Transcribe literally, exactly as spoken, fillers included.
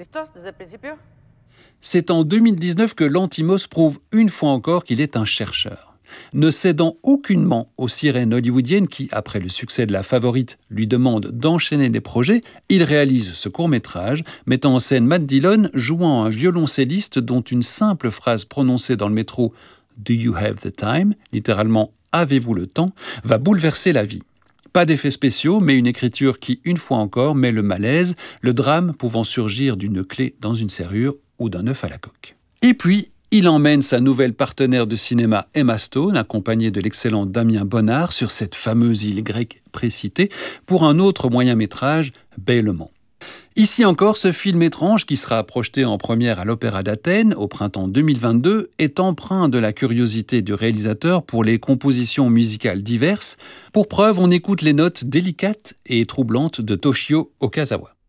¿Listos desde el principio? C'est en deux mille dix-neuf que Lanthimos prouve une fois encore qu'il est un chercheur. Ne cédant aucunement aux sirènes hollywoodiennes qui, après le succès de La Favorite, lui demandent d'enchaîner les projets, il réalise ce court-métrage mettant en scène Matt Dillon jouant un violoncelliste dont une simple phrase prononcée dans le métro « Do you have the time ?» littéralement « Avez-vous le temps ?» va bouleverser la vie. Pas d'effets spéciaux, mais une écriture qui, une fois encore, met le malaise, le drame pouvant surgir d'une clé dans une serrure ou d'un œuf à la coque. Et puis, il emmène sa nouvelle partenaire de cinéma Emma Stone, accompagnée de l'excellent Damien Bonnard, sur cette fameuse île grecque précitée, pour un autre moyen-métrage, Bêlement. Ici encore, ce film étrange, qui sera projeté en première à l'Opéra d'Athènes au printemps deux mille vingt-deux, est empreint de la curiosité du réalisateur pour les compositions musicales diverses. Pour preuve, on écoute les notes délicates et troublantes de Toshio Okazawa.